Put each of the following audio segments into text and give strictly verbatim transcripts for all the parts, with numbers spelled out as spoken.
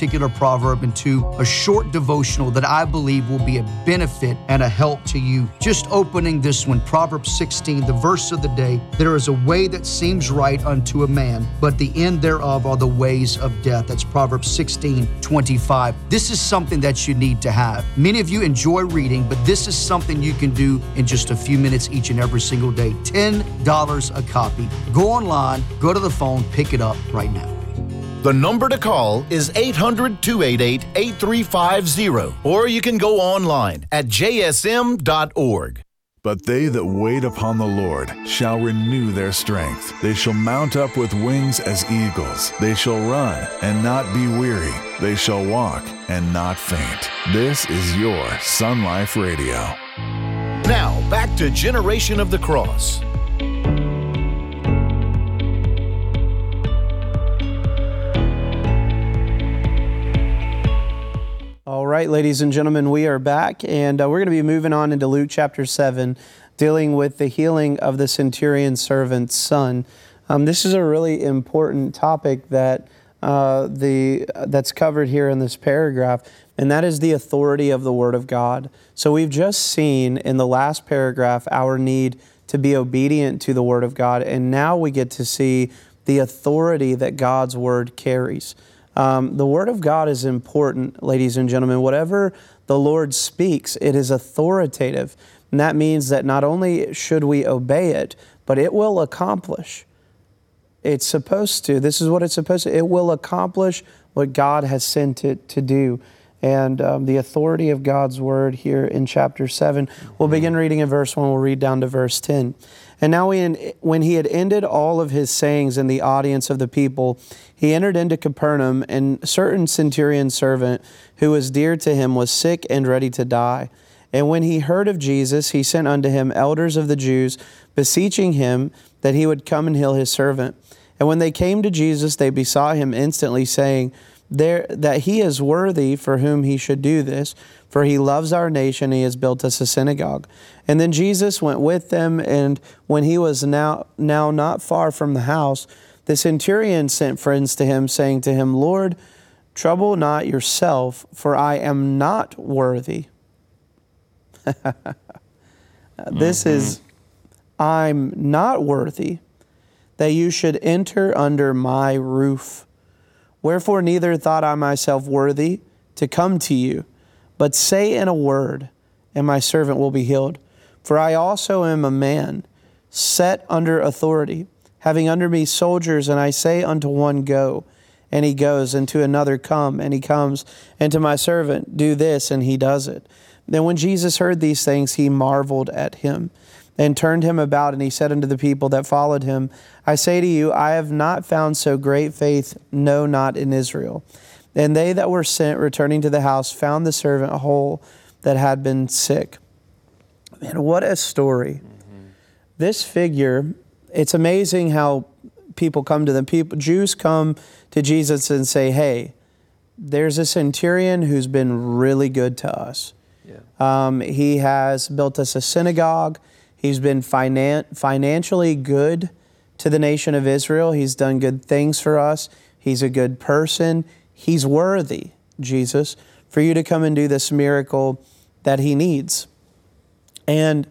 particular proverb into a short devotional that I believe will be a benefit and a help to you. Just opening this one, Proverbs sixteen, the verse of the day, there is a way that seems right unto a man, but the end thereof are the ways of death. That's Proverbs sixteen, twenty-five. This is something that you need to have. Many of you enjoy reading, but this is something you can do in just a few minutes each and every single day. ten dollars a copy. Go online, go to the phone, pick it up right now. The number to call is eight hundred, two eight eight, eight three five zero, or you can go online at j s m dot org. But they that wait upon the Lord shall renew their strength. They shall mount up with wings as eagles. They shall run and not be weary. They shall walk and not faint. This is your Sun Life Radio. Now, back to Generation of the Cross. All right, ladies and gentlemen, we are back, and uh, we're going to be moving on into Luke chapter seven, dealing with the healing of the centurion servant's son. Um, this is a really important topic that uh, the that's covered here in this paragraph, and that is the authority of the Word of God. So we've just seen in the last paragraph our need to be obedient to the Word of God, and now we get to see the authority that God's Word carries. Um, the Word of God is important, ladies and gentlemen. Whatever the Lord speaks, it is authoritative. And that means that not only should we obey it, but it will accomplish. It's supposed to. This is what it's supposed to. It will accomplish what God has sent it to do. And um, the authority of God's Word here in chapter seven. We'll begin reading in verse one. We'll read down to verse ten. And now when he had ended all of his sayings in the audience of the people, he entered into Capernaum, and a certain centurion servant who was dear to him was sick and ready to die. And when he heard of Jesus, he sent unto him elders of the Jews, beseeching him that he would come and heal his servant. And when they came to Jesus, they besought him instantly, saying, There, that he is worthy for whom he should do this, for he loves our nation, and he has built us a synagogue. And then Jesus went with them, and when he was now, now not far from the house, the centurion sent friends to him, saying to him, Lord, trouble not yourself, for I am not worthy. This mm-hmm. is, I'm not worthy that you should enter under my roof. Wherefore neither thought I myself worthy to come to you, but say in a word, and my servant will be healed. For I also am a man, set under authority, having under me soldiers, and I say unto one, Go, and he goes, and to another, Come, and he comes, and to my servant, Do this, and he does it. Then when Jesus heard these things, he marveled at him, and turned him about, and he said unto the people that followed him, I say to you, I have not found so great faith, no, not in Israel. And they that were sent, returning to the house, found the servant whole that had been sick. Man, what a story. Mm-hmm. This figure, it's amazing how people come to them. People, Jews come to Jesus and say, hey, there's a centurion who's been really good to us. Yeah. Um, he has built us a synagogue. He's been finan- financially good to the nation of Israel. He's done good things for us. He's a good person. He's worthy, Jesus, for you to come and do this miracle that he needs. And,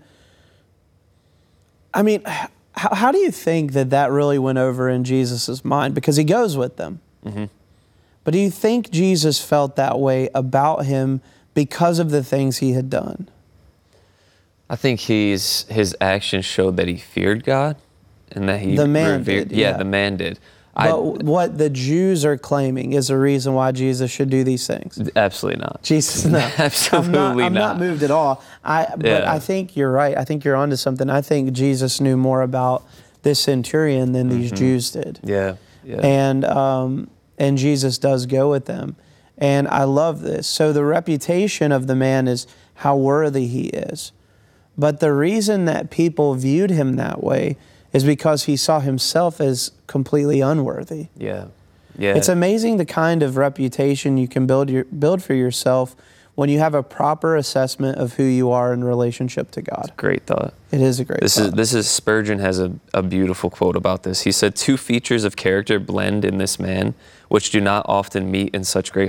I mean, how, how do you think that that really went over in Jesus' mind? Because he goes with them. Mm-hmm. But do you think Jesus felt that way about him because of the things he had done? I think he's his actions showed that he feared God and that he the man revered. Did, yeah, yeah, the man did. But I, what the Jews are claiming is the reason why Jesus should do these things. Absolutely not. Jesus, no. Absolutely I'm not. I'm not. not moved at all. I, but yeah. I think you're right. I think you're onto something. I think Jesus knew more about this centurion than these mm-hmm. Jews did. Yeah. yeah. And um, and Jesus does go with them. And I love this. So the reputation of the man is how worthy he is. But the reason that people viewed him that way is because he saw himself as completely unworthy. Yeah, yeah. It's amazing the kind of reputation you can build your, build for yourself when you have a proper assessment of who you are in relationship to God. Great thought. It is a great this thought. Is, this is, Spurgeon has a, a beautiful quote about this. He said, two features of character blend in this man, which do not often meet in such great